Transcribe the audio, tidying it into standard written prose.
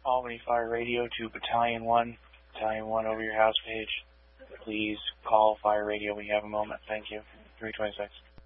Albany Fire Radio to Battalion 1. Battalion 1 over your house page. Please call Fire Radio when you have a moment. Thank you. 326.